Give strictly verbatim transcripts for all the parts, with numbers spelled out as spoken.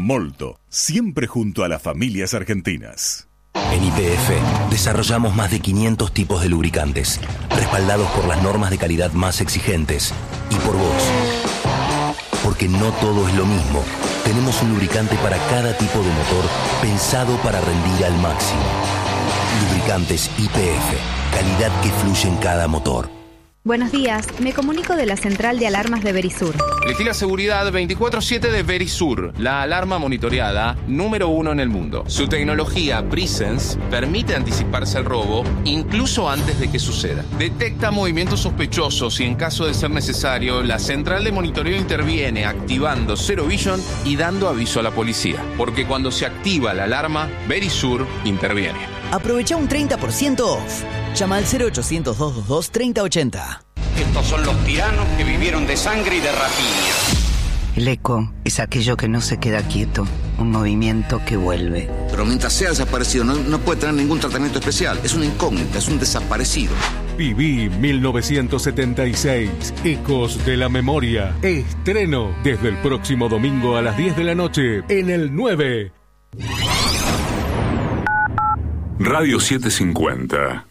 Molto, siempre junto a las familias argentinas. En Y P F desarrollamos más de quinientos tipos de lubricantes, respaldados por las normas de calidad más exigentes y por vos. Porque no todo es lo mismo. Tenemos un lubricante para cada tipo de motor pensado para rendir al máximo. Lubricantes Y P F, calidad que fluye en cada motor. Buenos días, me comunico de la central de alarmas de Verisur. Elegí la seguridad veinticuatro siete de Verisur, la alarma monitoreada número uno en el mundo. Su tecnología Presence permite anticiparse al robo incluso antes de que suceda. Detecta movimientos sospechosos y en caso de ser necesario, la central de monitoreo interviene activando Zero Vision y dando aviso a la policía. Porque cuando se activa la alarma, Verisur interviene. Aprovecha un treinta por ciento off. Llama al cero ochocientos, dos dos dos, treinta ochenta. Estos son los tiranos que vivieron de sangre y de rapiña. El eco es aquello que no se queda quieto, un movimiento que vuelve. Pero mientras sea desaparecido, no, no puede tener ningún tratamiento especial. Es una incógnita, es un desaparecido. Viví mil novecientos setenta y seis, Ecos de la Memoria. Estreno desde el próximo domingo a las diez de la noche en el nueve. Radio setecientos cincuenta.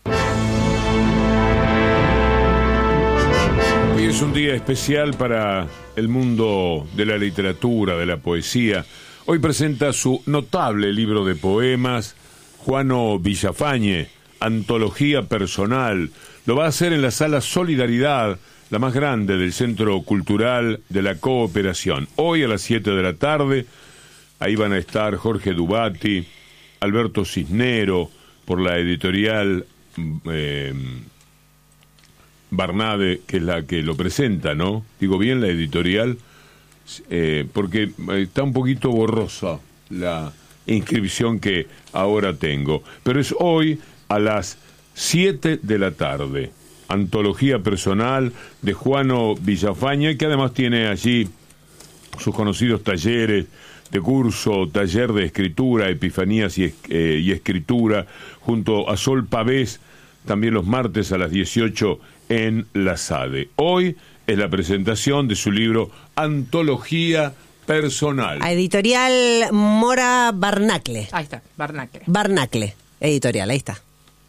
Hoy es un día especial para el mundo de la literatura, de la poesía. Hoy presenta su notable libro de poemas, Juano Villafañe, Antología Personal. Lo va a hacer en la Sala Solidaridad, la más grande del Centro Cultural de la Cooperación. Hoy a las siete de la tarde, ahí van a estar Jorge Dubati, Alberto Cisnero, por la editorial eh, Barnade, que es la que lo presenta, ¿no? Digo bien, la editorial, eh, porque está un poquito borrosa la inscripción que ahora tengo. Pero es hoy a las siete de la tarde. Antología Personal de Juano Villafañe, que además tiene allí sus conocidos talleres de curso, taller de escritura, epifanías y, eh, y escritura, junto a Sol Pavés, también los martes a las dieciocho en la SADE. Hoy es la presentación de su libro Antología Personal. A editorial Mora Barnacle. Ahí está, Barnacle. Barnacle, editorial, ahí está.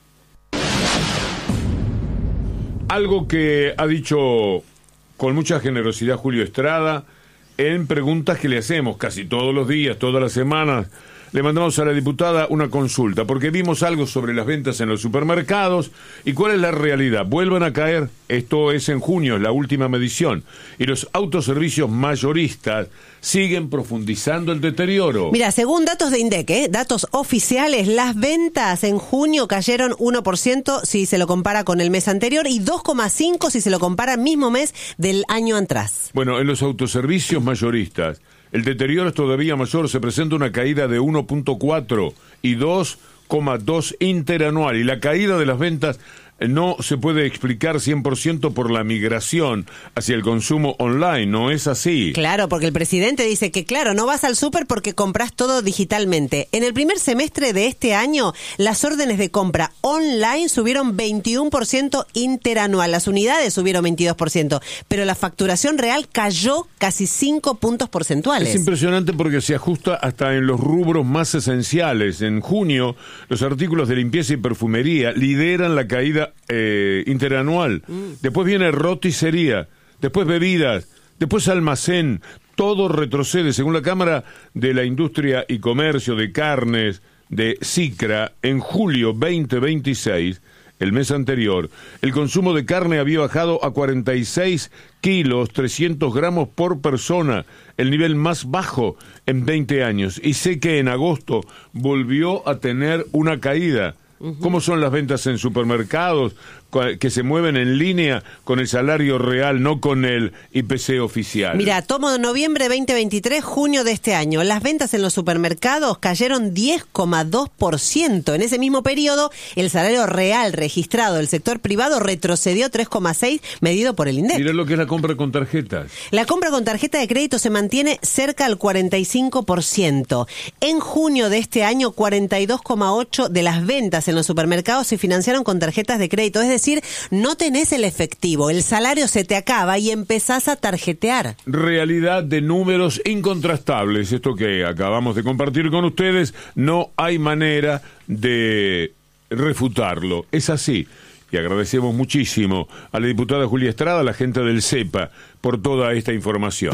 Algo que ha dicho con mucha generosidad Julio Estrada en preguntas que le hacemos casi todos los días, todas las semanas. Le mandamos a la diputada una consulta, porque vimos algo sobre las ventas en los supermercados. ¿Y cuál es la realidad? Vuelven a caer, esto es en junio, es la última medición, y los autoservicios mayoristas siguen profundizando el deterioro. Mira, según datos de INDEC, ¿eh? datos oficiales, las ventas en junio cayeron uno por ciento si se lo compara con el mes anterior y dos coma cinco por ciento si se lo compara al mismo mes del año atrás. Bueno, en los autoservicios mayoristas el deterioro es todavía mayor, se presenta una caída de uno punto cuatro y dos coma dos interanual, y la caída de las ventas no se puede explicar cien por ciento por la migración hacia el consumo online, ¿no es así? Claro, porque el presidente dice que, claro, no vas al súper porque compras todo digitalmente. En el primer semestre de este año, las órdenes de compra online subieron veintiuno por ciento interanual, las unidades subieron veintidós por ciento, pero la facturación real cayó casi cinco puntos porcentuales. Es impresionante porque se ajusta hasta en los rubros más esenciales. En junio, los artículos de limpieza y perfumería lideran la caída Eh, interanual. Mm. Después viene roticería, después bebidas, después almacén. Todo retrocede. Según la Cámara de la Industria y Comercio de Carnes de SICRA, en julio veinte veintiséis, el mes anterior, el consumo de carne había bajado a cuarenta y seis kilos, trescientos gramos por persona, el nivel más bajo en veinte años. Y sé que en agosto volvió a tener una caída. ¿Cómo son las ventas en supermercados que se mueven en línea con el salario real, no con el I P C oficial? Mira, tomo de noviembre veinte veintitrés, junio de este año. Las ventas en los supermercados cayeron diez coma dos por ciento. En ese mismo periodo, el salario real registrado del sector privado retrocedió tres coma seis por ciento, medido por el INDEC. Mira lo que es la compra con tarjetas. La compra con tarjeta de crédito se mantiene cerca al cuarenta y cinco por ciento. En junio de este año, cuarenta y dos coma ocho por ciento de las ventas en los supermercados se financiaron con tarjetas de crédito, es decir, decir, no tenés el efectivo, el salario se te acaba y empezás a tarjetear. Realidad de números incontrastables. Esto que acabamos de compartir con ustedes, no hay manera de refutarlo. Es así. Y agradecemos muchísimo a la diputada Julia Estrada, a la gente del CEPA, por toda esta información.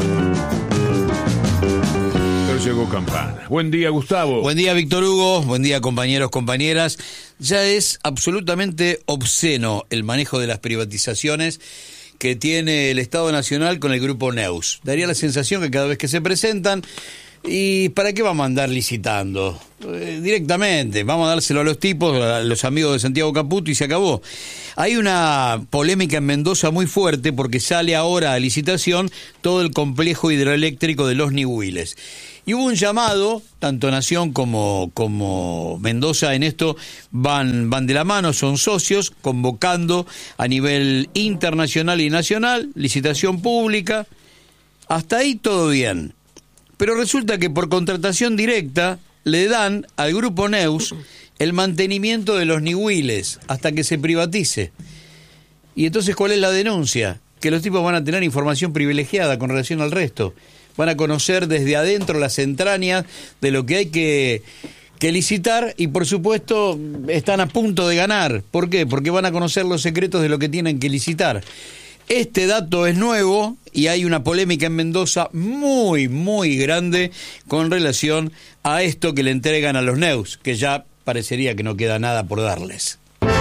Pero llegó Campana. Buen día, Gustavo. Buen día, Víctor Hugo. Buen día, compañeros, compañeras. Ya es absolutamente obsceno el manejo de las privatizaciones que tiene el Estado Nacional con el Grupo Neus. Daría la sensación que cada vez que se presentan, ¿y para qué vamos a andar licitando? Eh, directamente, vamos a dárselo a los tipos, a los amigos de Santiago Caputo y se acabó. Hay una polémica en Mendoza muy fuerte porque sale ahora a licitación todo el complejo hidroeléctrico de Los Nihuiles. Y hubo un llamado, tanto Nación como, como Mendoza en esto van, van de la mano, son socios, convocando a nivel internacional y nacional, licitación pública, hasta ahí todo bien. Pero resulta que por contratación directa le dan al Grupo Neus el mantenimiento de Los Nihuiles hasta que se privatice. Y entonces, ¿cuál es la denuncia? Que los tipos van a tener información privilegiada con relación al resto. Van a conocer desde adentro las entrañas de lo que hay que, que licitar y, por supuesto, están a punto de ganar. ¿Por qué? Porque van a conocer los secretos de lo que tienen que licitar. Este dato es nuevo y hay una polémica en Mendoza muy, muy grande con relación a esto que le entregan a los Neus, que ya parecería que no queda nada por darles.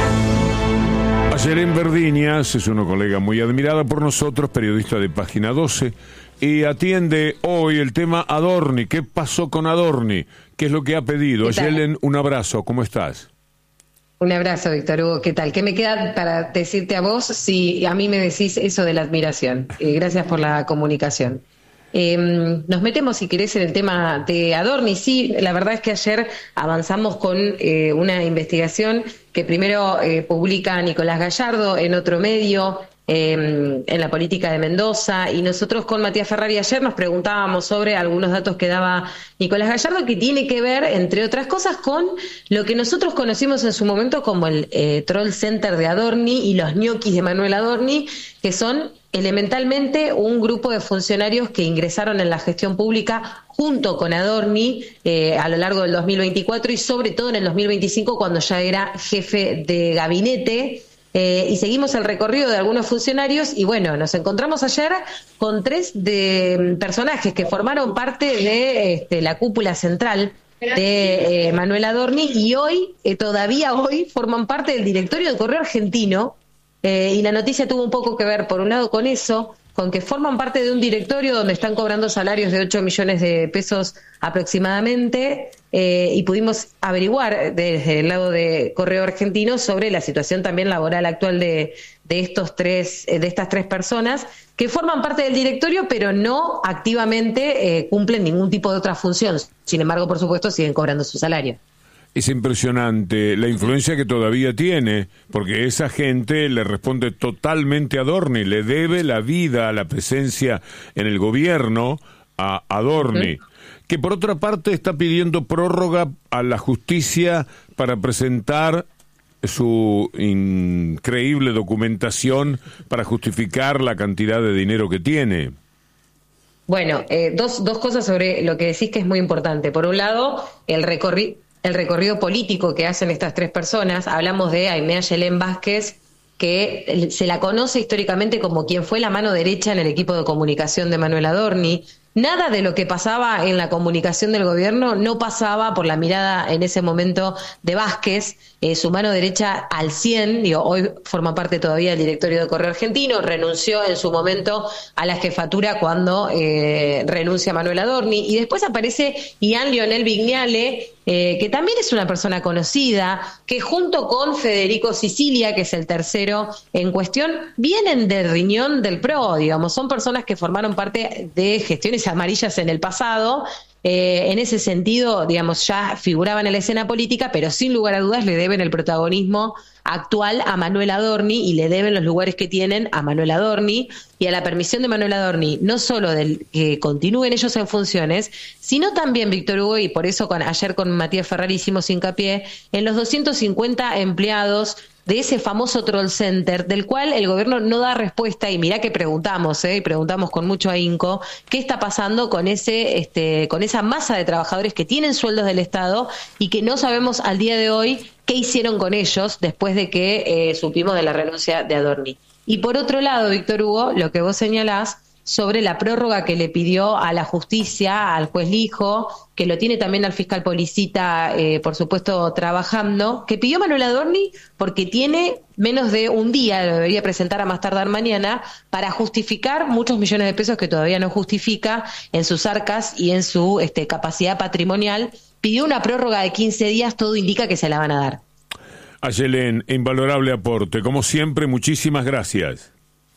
Ayelén Verdiñas es una colega muy admirada por nosotros, periodista de Página doce, y atiende hoy el tema Adorni. ¿Qué pasó con Adorni? ¿Qué es lo que ha pedido? Ayelén, un abrazo, ¿cómo estás? Un abrazo, Víctor Hugo, ¿qué tal? ¿Qué me queda para decirte a vos si a mí me decís eso de la admiración? Eh, gracias por la comunicación. Eh, nos metemos, si querés, en el tema de Adorni. Sí, la verdad es que ayer avanzamos con eh, una investigación que primero eh, publica Nicolás Gallardo en otro medio, eh, en la política de Mendoza, y nosotros con Matías Ferrari ayer nos preguntábamos sobre algunos datos que daba Nicolás Gallardo, que tiene que ver, entre otras cosas, con lo que nosotros conocimos en su momento como el eh, Troll Center de Adorni y los ñoquis de Manuel Adorni, que son elementalmente un grupo de funcionarios que ingresaron en la gestión pública junto con Adorni eh, a lo largo del dos mil veinticuatro y sobre todo en el dos mil veinticinco, cuando ya era jefe de gabinete. Eh, y seguimos el recorrido de algunos funcionarios y bueno, nos encontramos ayer con tres de personajes que formaron parte de este, la cúpula central de eh, Manuel Adorni y hoy, eh, todavía hoy, forman parte del directorio del Correo Argentino. Eh, y la noticia tuvo un poco que ver, por un lado, con eso, con que forman parte de un directorio donde están cobrando salarios de ocho millones de pesos aproximadamente, eh, y pudimos averiguar desde el lado de Correo Argentino sobre la situación también laboral actual de, de estos tres, de estas tres personas que forman parte del directorio, pero no activamente eh, cumplen ningún tipo de otra función. Sin embargo, por supuesto, siguen cobrando su salario. Es impresionante la influencia que todavía tiene, porque esa gente le responde totalmente a Adorni, le debe la vida a la presencia en el gobierno a Adorni, uh-huh. que por otra parte está pidiendo prórroga a la justicia para presentar su increíble documentación para justificar la cantidad de dinero que tiene. Bueno, eh, dos, dos cosas sobre lo que decís que es muy importante. Por un lado, el recorrido... el recorrido político que hacen estas tres personas. Hablamos de Aimea Ayelén Vázquez, que se la conoce históricamente como quien fue la mano derecha en el equipo de comunicación de Manuel Adorni. Nada de lo que pasaba en la comunicación del gobierno no pasaba por la mirada en ese momento de Vázquez, eh, su mano derecha al cien, digo, hoy forma parte todavía del directorio de Correo Argentino, renunció en su momento a la jefatura cuando eh, renuncia Manuel Adorni, y después aparece Ian Lionel Vignale, eh, que también es una persona conocida, que junto con Federico Sicilia, que es el tercero en cuestión, vienen del riñón del P R O, digamos, son personas que formaron parte de gestiones amarillas en el pasado. Eh, en ese sentido, digamos, ya figuraban en la escena política, pero sin lugar a dudas le deben el protagonismo actual a Manuel Adorni y le deben los lugares que tienen a Manuel Adorni y a la permisión de Manuel Adorni, no solo de que continúen ellos en funciones, sino también, Víctor Hugo, y por eso con, ayer con Matías Ferrari hicimos hincapié, en los doscientos cincuenta empleados de ese famoso troll center, del cual el gobierno no da respuesta, y mirá que preguntamos, ¿eh? y preguntamos con mucho ahínco, ¿qué está pasando con ese, este, con esa masa de trabajadores que tienen sueldos del Estado y que no sabemos al día de hoy qué hicieron con ellos después de que eh, supimos de la renuncia de Adorni? Y por otro lado, Víctor Hugo, lo que vos señalás sobre la prórroga que le pidió a la justicia, al juez Lijo, que lo tiene también al fiscal Policita, eh, por supuesto, trabajando, que pidió Manuel Adorni porque tiene menos de un día, lo debería presentar a más tardar mañana, para justificar muchos millones de pesos que todavía no justifica en sus arcas y en su este, capacidad patrimonial. Pidió una prórroga de quince días, todo indica que se la van a dar. Ayelén, invalorable aporte. Como siempre, muchísimas gracias.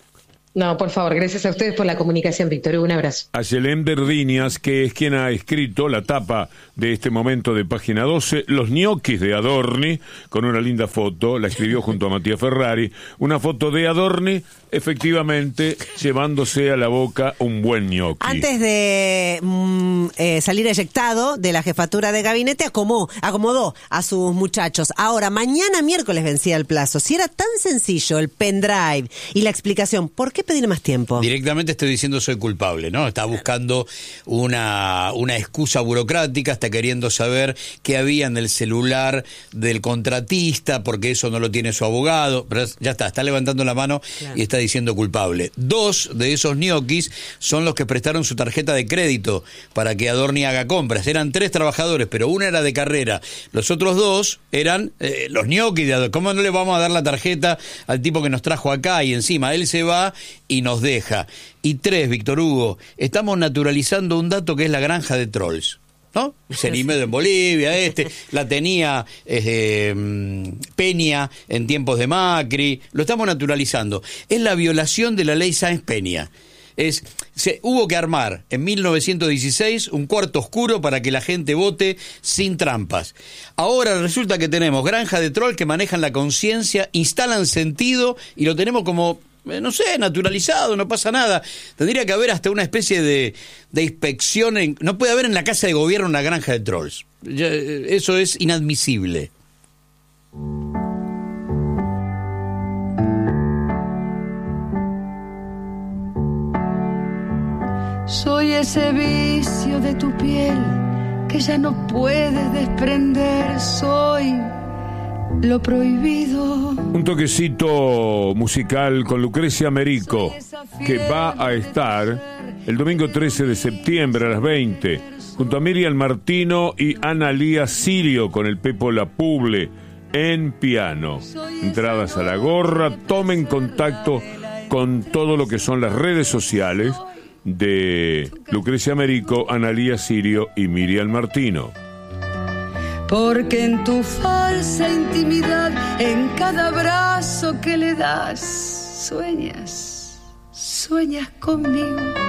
No, por favor, gracias a ustedes por la comunicación, Víctor. Un abrazo. Ayelén Berdiñas, que es quien ha escrito la tapa de este momento de Página doce, Los ñoquis de Adorni, con una linda foto, la escribió junto a Matías Ferrari, una foto de Adorni, efectivamente, llevándose a la boca un buen ñoqui. Antes de mm, eh, salir eyectado de la jefatura de gabinete, acomodó, acomodó a sus muchachos. Ahora, mañana miércoles vencía el plazo. Si era tan sencillo el pendrive y la explicación, ¿por qué pedir más tiempo? Directamente estoy diciendo soy culpable, ¿no? Está buscando una, una excusa burocrática, está queriendo saber qué había en el celular del contratista, porque eso no lo tiene su abogado, pero ya está, está levantando la mano, claro, y está diciendo culpable. Dos de esos ñoquis son los que prestaron su tarjeta de crédito para que Adorni haga compras. Eran tres trabajadores, pero una era de carrera. Los otros dos eran eh, los ñoquis de Adorni. ¿Cómo no le vamos a dar la tarjeta al tipo que nos trajo acá? Y encima él se va y nos deja. Y tres, Víctor Hugo, estamos naturalizando un dato que es la granja de trolls, ¿no? Cerimedo en Bolivia, este, la tenía eh, Peña en tiempos de Macri, lo estamos naturalizando. Es la violación de la ley Sáenz Peña. Es, se, hubo que armar en mil novecientos dieciséis un cuarto oscuro para que la gente vote sin trampas. Ahora resulta que tenemos granja de troll que manejan la conciencia, instalan sentido y lo tenemos como, no sé, naturalizado, no pasa nada. Tendría que haber hasta una especie de, de inspección. En, no puede haber en la Casa de Gobierno una granja de trolls. Ya, eso es inadmisible. Soy ese vicio de tu piel que ya no puedes desprender. Soy lo prohibido. Un toquecito musical con Lucrecia Merico, que va a estar el domingo trece de septiembre a las veinte, junto a Miriam Martino y Ana Lía Sirio con el Pepo La Puble en piano. Entradas a la gorra, tomen contacto con todo lo que son las redes sociales de Lucrecia Merico, Ana Lía Sirio y Miriam Martino. Porque en tu falsa intimidad, en cada abrazo que le das, sueñas, sueñas conmigo.